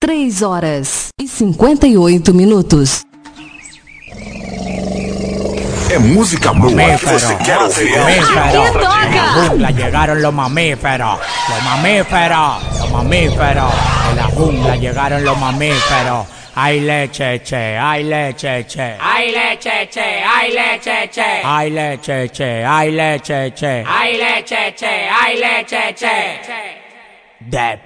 3h58. É música boa que você quer ouvir. La jungla llegaron los mamíferos, los mamíferos, los mamíferos. En la jungla llegaron los mamíferos. Ay leche, che, ay leche, che. Ay leche, che, ay leche, che. Ay leche, che, ay leche, che. Ay leche, che, ay leche, che. De